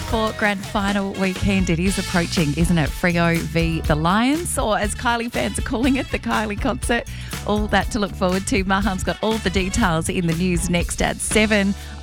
for grand final weekend. It is approaching, isn't it? Freo v the Lions, or as Kylie fans are calling it, the Kylie concert. All that to look forward to. Mahan's got all the details in the news next at 7.